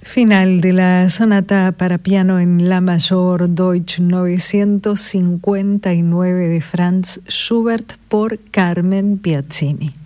Final de la sonata para piano en la mayor Deutsch 959 de Franz Schubert por Carmen Piazzini.